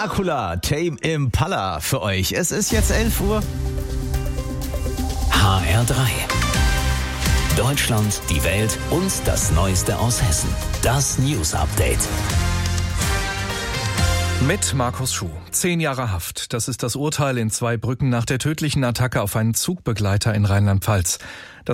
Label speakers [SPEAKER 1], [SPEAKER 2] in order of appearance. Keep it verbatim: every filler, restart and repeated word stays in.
[SPEAKER 1] Dracula, Tame Impala für euch. Es ist jetzt elf Uhr.
[SPEAKER 2] H R drei. Deutschland, die Welt und das Neueste aus Hessen. Das News Update.
[SPEAKER 3] Mit Markus Schuh. Zehn Jahre Haft. Das ist das Urteil in Zweibrücken nach der tödlichen Attacke auf einen Zugbegleiter in Rheinland-Pfalz. Das